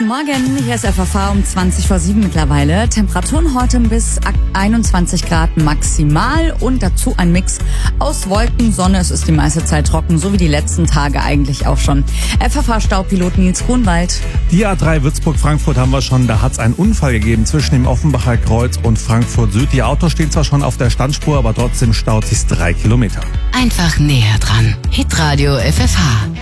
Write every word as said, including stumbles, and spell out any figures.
Guten Morgen, hier ist F F H um zwanzig vor sieben mittlerweile. Temperaturen heute bis einundzwanzig Grad maximal und dazu ein Mix aus Wolken, Sonne. Es ist die meiste Zeit trocken, so wie die letzten Tage eigentlich auch schon. F F H-Staupilot Nils Grunwald. Die A drei Würzburg-Frankfurt haben wir schon. Da hat es einen Unfall gegeben zwischen dem Offenbacher Kreuz und Frankfurt Süd. Die Autos stehen zwar schon auf der Standspur, aber trotzdem staut sich drei Kilometer. Einfach näher dran. Hitradio F F H.